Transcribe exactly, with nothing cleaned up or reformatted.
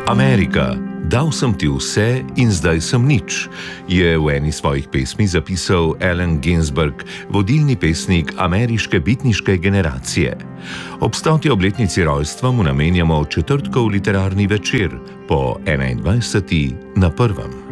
Amerika, dal sem ti vse in zdaj sem nič, je v eni svojih pesmi zapisal Allen Ginsberg, vodilni pesnik ameriške bitniške generacije. Ob stoti obletnici rojstva mu namenjamo četrtkov literarni večer po enaindvajseti na prvem.